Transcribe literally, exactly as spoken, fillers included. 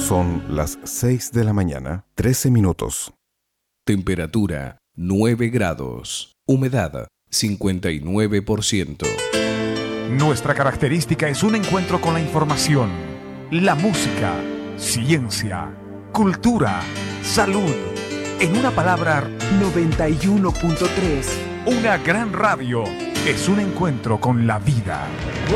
Son las seis de la mañana, trece minutos. Temperatura nueve grados. Humedad cincuenta y nueve por ciento. Nuestra característica es un encuentro con la información, la música, ciencia, cultura, salud. En una palabra, noventa y uno punto tres. una gran radio es un encuentro con la vida.